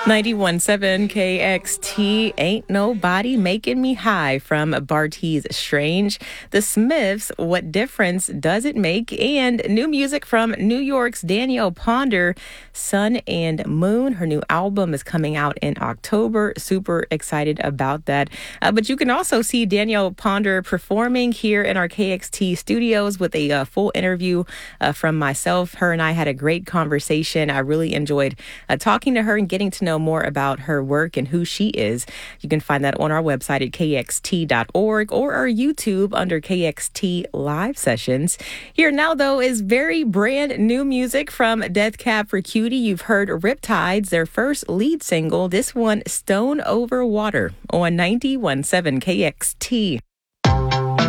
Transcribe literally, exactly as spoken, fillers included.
ninety-one point seven K X T, Ain't Nobody Making Me High from Bartees Strange. The Smiths, What Difference Does It Make? And new music from New York's Danielle Ponder, Sun and Moon. Her new album is coming out in October. Super excited about that. Uh, but you can also see Danielle Ponder performing here in our K X T studios with a uh, full interview uh, from myself. Her and I had a great conversation. I really enjoyed uh, talking to her and getting to know more about her work and who she is. You can find that on our website at K X T dot org or our YouTube under K X T Live Sessions. Here now, though, is very brand new music from Death Cab for Cutie. You've heard Riptides, their first lead single. This one, Stone Over Water, on ninety-one point seven K X T.